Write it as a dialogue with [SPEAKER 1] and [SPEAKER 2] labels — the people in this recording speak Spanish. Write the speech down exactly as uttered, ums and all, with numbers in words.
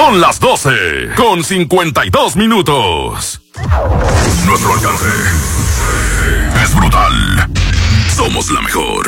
[SPEAKER 1] Son las doce con cincuenta y dos minutos. Nuestro alcance es brutal. Somos la mejor.